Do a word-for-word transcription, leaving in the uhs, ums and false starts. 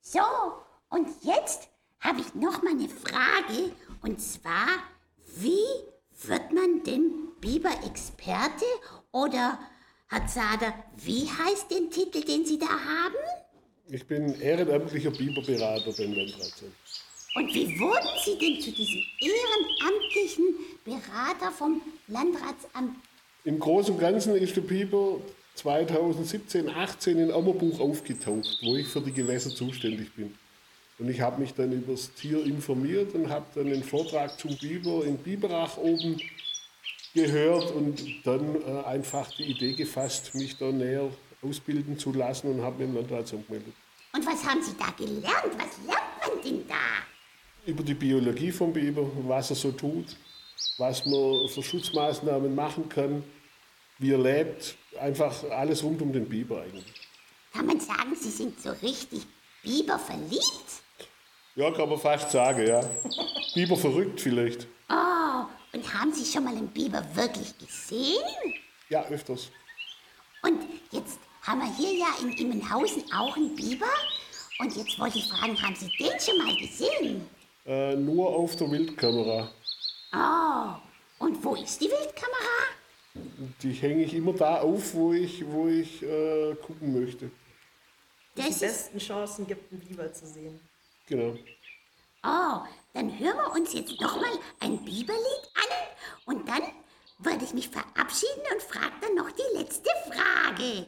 So, und jetzt habe ich noch mal eine Frage. Und zwar, wie wird man denn Biber-Experte? Oder, Herr Zader, wie heißt den Titel, den Sie da haben? Ich bin ehrenamtlicher Biberberater beim Landratsamt. Und wie wurden Sie denn zu diesem ehrenamtlichen Berater vom Landratsamt? Im Großen und Ganzen ist der Biber zweitausendsiebzehn, achtzehn in Ammerbuch aufgetaucht, wo ich für die Gewässer zuständig bin. Und ich habe mich dann über das Tier informiert und habe dann einen Vortrag zum Biber in Biberach oben gehört und dann äh, einfach die Idee gefasst, mich da näher ausbilden zu lassen und habe mich im Landratsamt gemeldet. Und was haben Sie da gelernt? Was lernt man denn da? Über die Biologie vom Biber, was er so tut, was man für Schutzmaßnahmen machen kann, wie er lebt, einfach alles rund um den Biber eigentlich. Kann man sagen, Sie sind so richtig Biber verliebt? Ja, kann man fast sagen, ja. Biber verrückt vielleicht. Oh, und haben Sie schon mal einen Biber wirklich gesehen? Ja, öfters. Und jetzt haben wir hier ja in Immenhausen auch einen Biber. Und jetzt wollte ich fragen, haben Sie den schon mal gesehen? Äh, nur auf der Wildkamera. Oh, und wo ist die Wildkamera? Die hänge ich immer da auf, wo ich, wo ich äh, gucken möchte. Die Das ist, besten Chancen gibt, einen Biber zu sehen. Genau. oh, dann hören wir uns jetzt noch mal ein Biberlied an. Und dann würde ich mich verabschieden und frage dann noch die letzte Frage.